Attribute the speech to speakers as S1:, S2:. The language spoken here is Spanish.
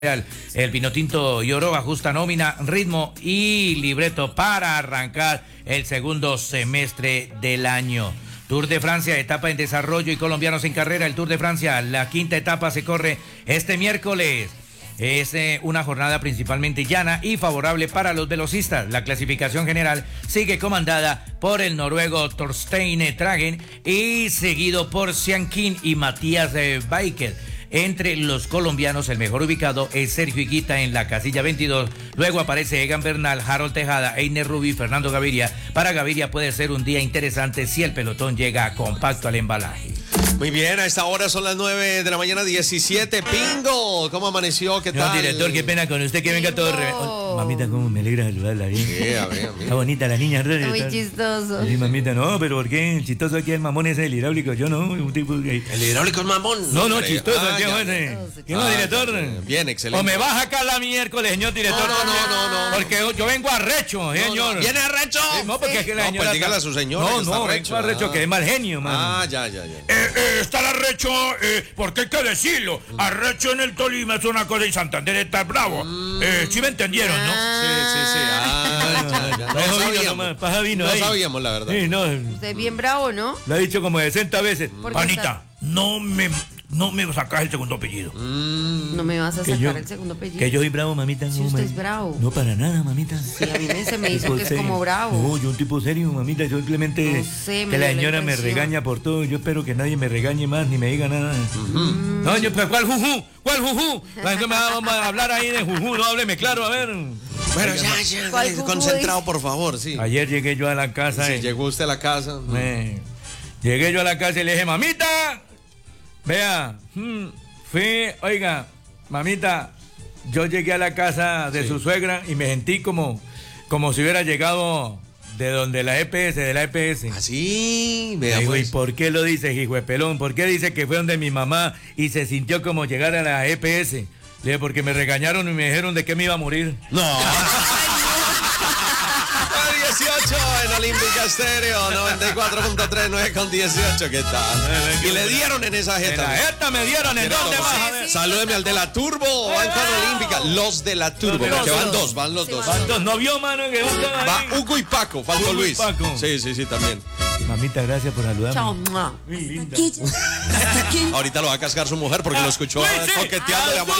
S1: El Vinotinto y Oro ajusta nómina, ritmo y libreto para arrancar el segundo semestre del año. Tour de Francia, etapa en desarrollo y colombianos en carrera. El Tour de Francia, la quinta etapa se corre este miércoles. Es una jornada principalmente llana y favorable para los velocistas. La clasificación general sigue comandada por el noruego Torstein Tragen y seguido por Sean King y Matías Baikel. Entre los colombianos, el mejor ubicado es Sergio Higuita en la casilla 22. Luego aparece Egan Bernal, Harold Tejada, Einer Rubí, Fernando Gaviria. Para Gaviria puede ser un día interesante si el pelotón llega compacto al embalaje.
S2: Muy bien, a esta hora son las 9 de la mañana, 17. ¡Pingo! ¿Cómo amaneció? ¿Qué tal?
S1: No, director, qué pena con usted que venga todo Mamita, cómo me alegra saludarla bien.
S2: Sí, a ver.
S1: Está bonita la niña.
S3: Muy chistoso.
S1: Sí, mamita, no, pero ¿por qué? El chistoso aquí el mamón es el hidráulico, yo no. Un tipo que...
S2: ¿El hidráulico es mamón?
S1: No, chistoso. ¿Qué más, director?
S2: Bien, excelente.
S1: O me baja acá la miércoles, señor director.
S2: No.
S1: Porque yo vengo arrecho, señor.
S2: ¿Viene arrecho?
S1: No, porque es que la señora...
S2: pues dígale a su señora que está arrecho.
S1: Vengo arrecho, que es mal genio, man.
S2: Ya.
S4: Está el arrecho, porque hay que decirlo. Arrecho en el Tolima es una cosa y Santander está bravo. Sí me entendieron, ¿no?
S2: Sí. No sabíamos, la verdad.
S1: Sí, no.
S3: Usted es bien bravo, ¿no?
S1: Lo ha dicho como 60 veces.
S4: Anita, no me sacas el segundo apellido.
S3: No me vas a sacar el segundo apellido.
S1: Que yo soy bravo, mamita.
S3: Sí, usted es bravo.
S1: No, para nada, mamita.
S3: Sí, a mí se me hizo que es como bravo.
S1: No, yo un tipo serio, mamita. Yo simplemente
S3: No sé,
S1: que la señora me regaña por todo. Yo espero que nadie me regañe más ni me diga nada. No, yo, pues, ¿cuál juju? Me vamos a hablar ahí de juju. No, hábleme claro, a ver.
S2: Bueno, ya, concentrado, por favor, sí.
S1: Ayer llegué yo a la casa.
S2: Sí, llegó usted a la casa.
S1: Llegué yo a la casa y le dije, mamita, vea, oiga, mamita, yo llegué a la casa de su suegra y me sentí como si hubiera llegado de donde la EPS, de la EPS.
S2: Así, vea,
S1: digo,
S2: pues.
S1: ¿y por qué lo dice, hijo de pelón? ¿Por qué dice que fue donde mi mamá y se sintió como llegar a la EPS? Le dije, porque me regañaron y me dijeron de que me iba a morir.
S2: No. 18 en Olímpica Estéreo, 94.3, 9.18, ¿qué tal? Y le dieron en esa jeta.
S1: En la jeta me dieron, ¿en dónde más?
S2: Salúdeme al de la Turbo, van con Olímpica, los de la Turbo, porque van los dos.
S1: Van dos, no vio, mano, que
S2: va Hugo y Paco, faltó Luis. Sí, también.
S1: Mamita, gracias por saludarme.
S3: Chao,
S1: muy linda.
S2: Ahorita lo va a cascar su mujer porque lo escuchó coqueteando.